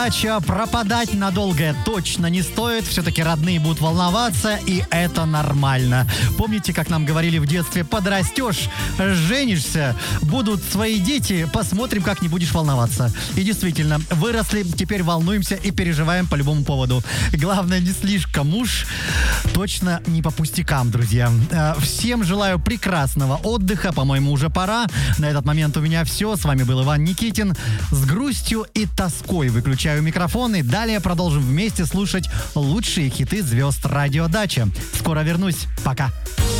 Пропадать надолго точно не стоит. Все-таки родные будут волноваться, и это нормально. Помните, как нам говорили в детстве: подрастешь, женишься, будут свои дети, посмотрим, как не будешь волноваться. И действительно, выросли, теперь волнуемся и переживаем по любому поводу. Главное, не слишком уж, точно не по пустякам, друзья. Всем желаю прекрасного отдыха, по-моему, уже пора. На этот момент у меня все. С вами был Иван Никитин. С грустью и тоской выключаю микрофон, и далее продолжим вместе слушать лучшие хиты звезд Радио Дача. Скоро вернусь. Пока.